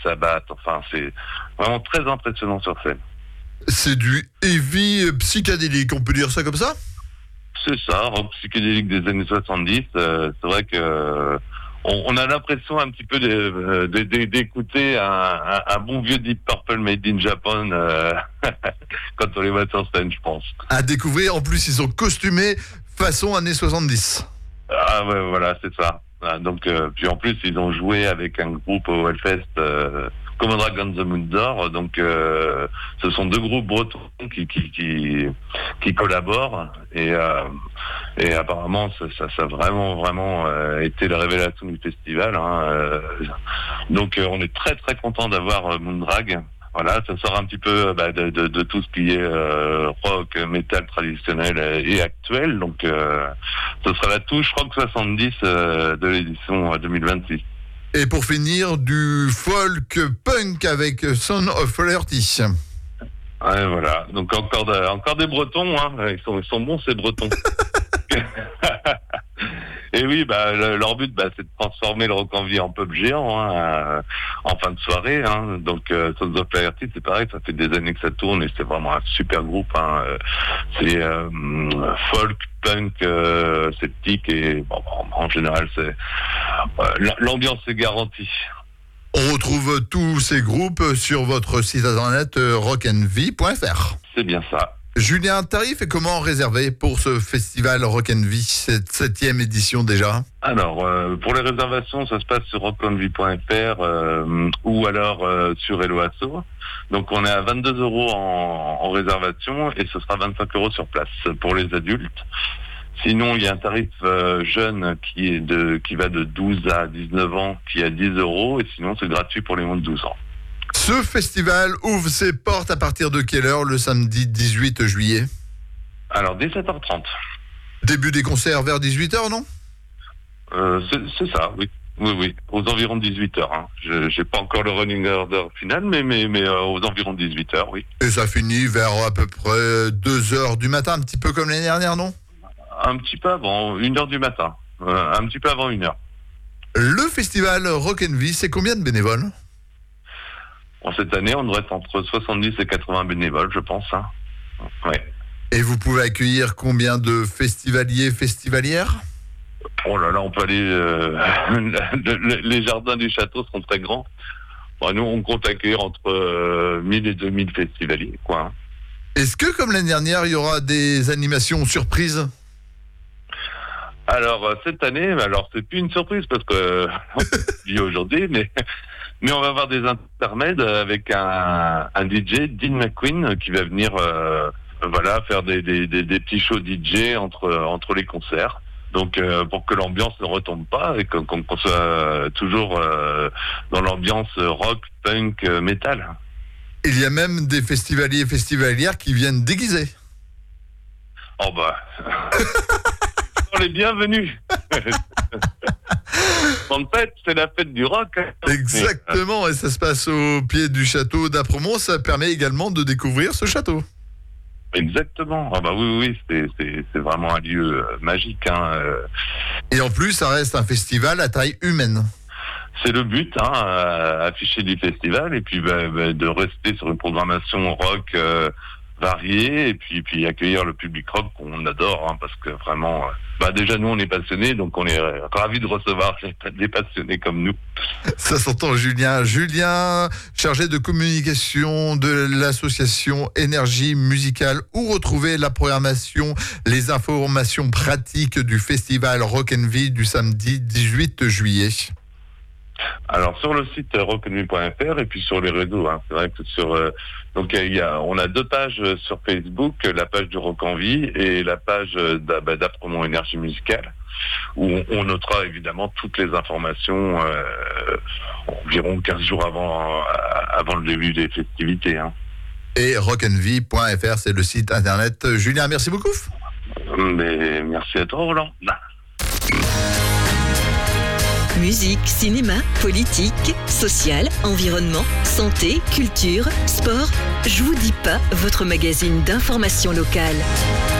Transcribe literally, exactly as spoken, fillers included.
Sabbath. Enfin, c'est vraiment très impressionnant sur scène. C'est du heavy psychédélique, on peut dire ça comme ça ? C'est ça, rock psychédélique des années soixante-dix. Euh, c'est vrai que euh, on, on a l'impression un petit peu de, de, de, d'écouter un, un, un bon vieux Deep Purple made in Japan euh, quand on les voit sur scène, je pense. À découvrir, en plus ils sont costumés façon années soixante-dix. Ah ouais, voilà, c'est ça. Ah, donc, euh, puis en plus, ils ont joué avec un groupe au Hellfest, euh, Common Dragon the Moon d'Or. Donc, euh, ce sont deux groupes bretons qui qui qui, qui collaborent et euh, et apparemment, ça, ça, ça a vraiment vraiment euh, été la révélation du festival. Hein, euh, donc, euh, on est très très content d'avoir euh, Moondrag. Voilà, ça sort un petit peu bah, de, de, de tout ce qui est euh, rock, métal traditionnel et actuel. Donc, euh, ce sera la touche rock soixante-dix euh, de l'édition deux mille vingt-six. Et pour finir, du folk punk avec Son of Liberty. Ouais, voilà. Donc encore, de, encore des Bretons, hein. Ils sont, ils sont bons ces Bretons. Et oui, bah, le, leur but, bah, c'est de transformer le rock en vie en pub géant, hein, euh, en fin de soirée. Hein. Donc, euh, Sons of Liberty, c'est pareil, ça fait des années que ça tourne et c'est vraiment un super groupe. Hein. C'est euh, folk, punk, euh, sceptique et bon, en général, c'est euh, l'ambiance est garantie. On retrouve tous ces groupes sur votre site internet euh, rock and vie point f r. C'est bien ça. Julien, tarif et comment réserver pour ce festival Rock and Vie, cette septième édition déjà ? Alors, euh, pour les réservations, ça se passe sur rock and vie point f r euh, ou alors euh, sur Hello Asso. Donc, on est à vingt-deux euros en, en réservation et ce sera vingt-cinq euros sur place pour les adultes. Sinon, il y a un tarif euh, jeune qui est de qui va de douze à dix-neuf ans, qui est à dix euros et sinon, c'est gratuit pour les moins de douze ans. Ce festival ouvre ses portes à partir de quelle heure le samedi dix-huit juillet ? Alors, dix-sept heures trente. Début des concerts vers dix-huit heures, non ? euh, c'est, c'est ça, oui. Oui, oui, aux environs de dix-huit heures. Hein. Je n'ai pas encore le running order final, mais, mais, mais euh, aux environs de dix-huit heures, oui. Et ça finit vers à peu près deux heures du matin, un petit peu comme l'année dernière, non ? Un petit peu avant, une heure du matin. Euh, un petit peu avant une heure. Le festival Rock and Vie, c'est combien de bénévoles ? Bon, cette année, on devrait être entre soixante-dix et quatre-vingts bénévoles, je pense. Hein. Ouais. Et vous pouvez accueillir combien de festivaliers, festivalières ? Oh là là, on peut aller... Euh, les jardins du château sont très grands. Bon, nous, on compte accueillir entre euh, mille et deux mille festivaliers, quoi. Hein. Est-ce que, comme l'année dernière, il y aura des animations surprises ? Alors, euh, cette année, alors c'est plus une surprise parce que on dit aujourd'hui, mais... Mais on va avoir des intermèdes avec un, un D J, Dean McQueen, qui va venir euh, voilà, faire des, des, des, des petits shows D J entre, entre les concerts. Donc euh, pour que l'ambiance ne retombe pas et qu'on, qu'on soit toujours euh, dans l'ambiance rock, punk, euh, métal. Il y a même des festivaliers et festivalières qui viennent déguisés. Oh bah... On est bienvenus. En fait, c'est la fête du rock. Hein. Exactement, et ça se passe au pied du château d'Apremont. Ça permet également de découvrir ce château. Exactement. Ah bah oui, oui, c'est, c'est, c'est vraiment un lieu euh, magique. Hein. Et en plus, ça reste un festival à taille humaine. C'est le but, hein, à afficher du festival et puis bah, bah, de rester sur une programmation rock euh, variée et puis, puis accueillir le public rock qu'on adore, hein, parce que vraiment... Bah déjà nous on est passionnés, donc on est ravis de recevoir des passionnés comme nous. Ça s'entend. Julien. Julien, chargé de communication de l'association Énergie Musicale. Où retrouver la programmation, les informations pratiques du festival Rock and Vie du samedi dix-huit juillet? Alors sur le site rock and vie point f r et puis sur les réseaux, hein. C'est vrai que sur euh, donc il y a on a deux pages sur Facebook, la page du Rock en Vie et la page d'Apremont Énergie Musicale, où on, on notera évidemment toutes les informations euh, environ quinze jours avant euh, avant le début des festivités. Hein. Et rock and vie point f r, c'est le site internet. Julien, merci beaucoup. Mais merci à toi, Roland. Musique, cinéma, politique, social, environnement, santé, culture, sport. Je vous dis pas, votre magazine d'information locale.